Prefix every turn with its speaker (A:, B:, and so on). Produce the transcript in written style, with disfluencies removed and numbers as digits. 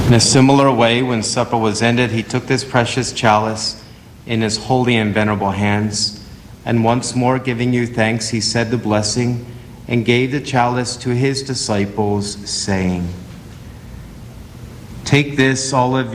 A: In a similar way, when supper was ended, he took this precious chalice in his holy and venerable hands, and once more giving you thanks, he said the blessing and gave the chalice to his disciples, saying, "Take this, all of you.